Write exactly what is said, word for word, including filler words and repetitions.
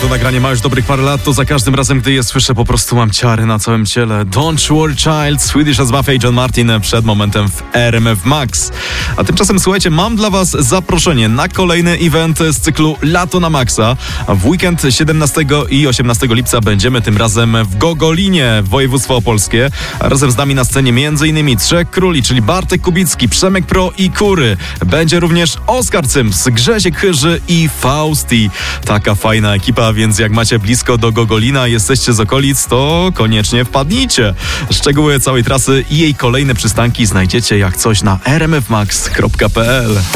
To nagranie ma już dobrych parę lat, to za każdym razem, gdy je słyszę, po prostu mam ciary na całym ciele. Don't Worry Child, Swedish as Mafia i John Martin przed momentem w R M F Max. A tymczasem, słuchajcie, mam dla was zaproszenie na kolejny event z cyklu Lato na Maxa. W weekend siedemnastego i osiemnastego lipca będziemy tym razem w Gogolinie, województwo opolskie. A razem z nami na scenie m.in. Trzech Króli, czyli Bartek Kubicki, Przemek Pro i Kury. Będzie również Oskar Cyms, Grzesiek Chyży i Fausti. Taka fajna ekipa, więc jak macie blisko do Gogolina, jesteście z okolic, to koniecznie wpadnijcie. Szczegóły całej trasy i jej kolejne przystanki znajdziecie jak coś na r m f max kropka p l.